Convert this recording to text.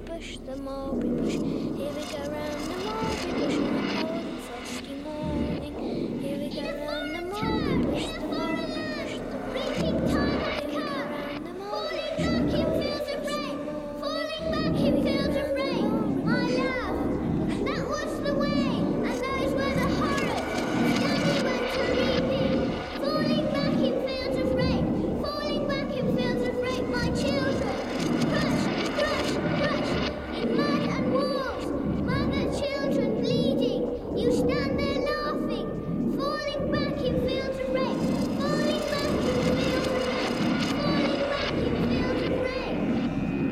bush, the mulberry bush. Here we go round the mulberry bush, and the